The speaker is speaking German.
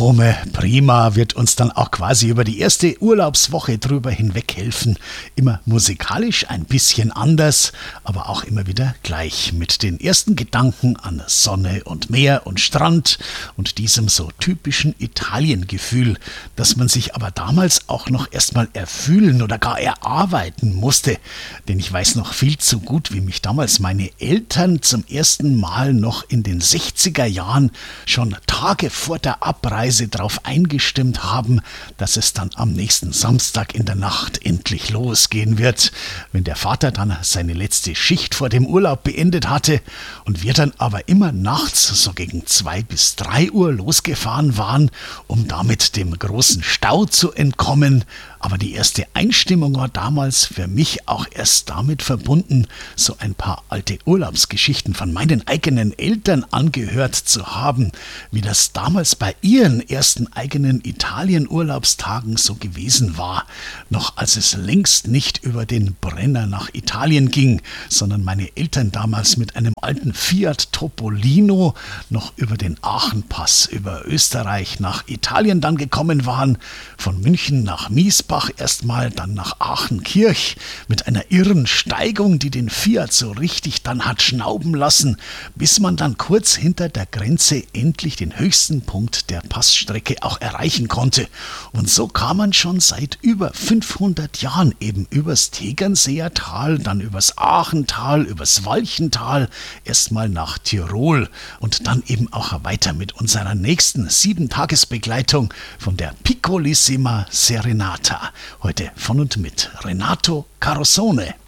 Home Prima wird uns dann auch quasi über die erste Urlaubswoche drüber hinweg helfen. Immer musikalisch ein bisschen anders, aber auch immer wieder gleich mit den ersten Gedanken an Sonne und Meer und Strand und diesem so typischen Italiengefühl, das man sich aber damals auch noch erstmal erfühlen oder gar erarbeiten musste. Denn ich weiß noch viel zu gut, wie mich damals meine Eltern zum ersten Mal noch in den 60er Jahren schon Tage vor der Abreise darauf eingestimmt haben, dass es dann am nächsten Samstag in der Nacht endlich losgehen wird, wenn der Vater dann seine letzte Schicht vor dem Urlaub beendet hatte und wir dann aber immer nachts so gegen 2 bis 3 Uhr losgefahren waren, um damit dem großen Stau zu entkommen. Aber die erste Einstimmung war damals für mich auch erst damit verbunden, so ein paar alte Urlaubsgeschichten von meinen eigenen Eltern angehört zu haben, wie das damals bei ihren ersten eigenen Italien-Urlaubstagen so gewesen war, noch als es längst nicht über den Brenner nach Italien ging, sondern meine Eltern damals mit einem alten Fiat Topolino noch über den Aachenpass über Österreich nach Italien dann gekommen waren, von München nach Miesbach erstmal, dann nach Aachenkirch mit einer irren Steigung, die den Fiat so richtig dann hat schnauben lassen, bis man dann kurz hinter der Grenze endlich den höchsten Punkt der Passstrecke auch erreichen konnte. Und so kam man schon seit über 500 Jahren eben übers Tegernseer Tal, dann übers Aachental, übers Walchental, erstmal nach Tirol und dann eben auch weiter mit unserer nächsten 7-Tages-Begleitung von der Piccolissima Serenata. Heute von und mit Renato Carosone.